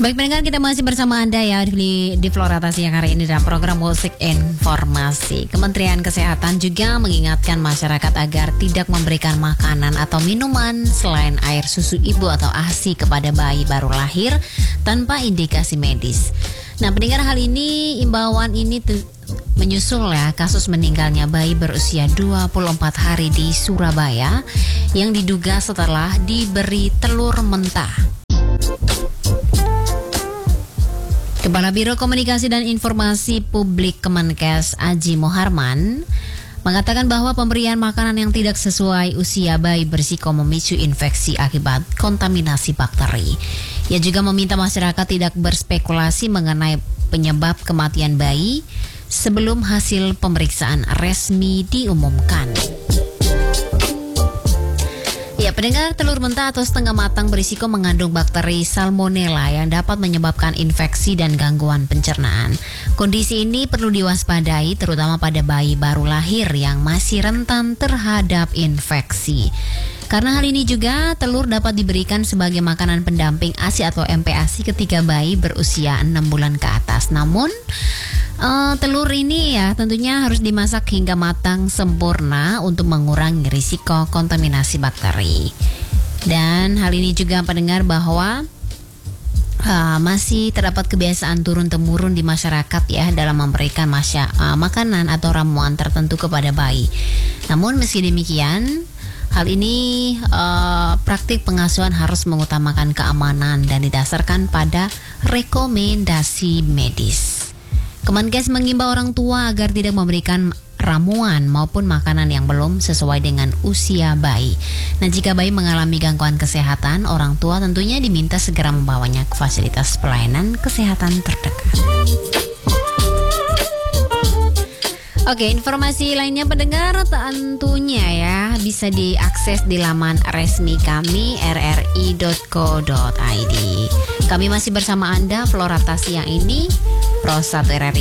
Baik pendengar, kita masih bersama Anda ya di Floratasi yang hari ini dalam program Musik Informasi. Kementerian Kesehatan juga mengingatkan masyarakat agar tidak memberikan makanan atau minuman selain air susu ibu atau ASI kepada bayi baru lahir tanpa indikasi medis. Nah pendengar, hal ini imbauan ini menyusul ya kasus meninggalnya bayi berusia 24 hari di Surabaya yang diduga setelah diberi telur mentah. Kepala Biro Komunikasi dan Informasi Publik Kemenkes Aji Moharman mengatakan bahwa pemberian makanan yang tidak sesuai usia bayi berisiko memicu infeksi akibat kontaminasi bakteri. Ia juga meminta masyarakat tidak berspekulasi mengenai penyebab kematian bayi sebelum hasil pemeriksaan resmi diumumkan. Ya, pendengar, telur mentah atau setengah matang berisiko mengandung bakteri Salmonella yang dapat menyebabkan infeksi dan gangguan pencernaan. Kondisi ini perlu diwaspadai terutama pada bayi baru lahir yang masih rentan terhadap infeksi. Karena hal ini juga telur dapat diberikan sebagai makanan pendamping ASI atau MPASI ketika bayi berusia 6 bulan ke atas. Namun telur ini ya tentunya harus dimasak hingga matang sempurna untuk mengurangi risiko kontaminasi bakteri. Dan hal ini juga pendengar bahwa masih terdapat kebiasaan turun-temurun di masyarakat ya dalam memberikan makanan atau ramuan tertentu kepada bayi. Namun meski demikian, hal ini praktik pengasuhan harus mengutamakan keamanan dan didasarkan pada rekomendasi medis. Kemenkes mengimbau orang tua agar tidak memberikan ramuan maupun makanan yang belum sesuai dengan usia bayi. Nah, jika bayi mengalami gangguan kesehatan, orang tua tentunya diminta segera membawanya ke fasilitas pelayanan kesehatan terdekat. Oke, informasi lainnya pendengar tentunya ya bisa diakses di laman resmi kami rri.co.id. Kami masih bersama Anda, Floratasi yang ini Pro 1 RRI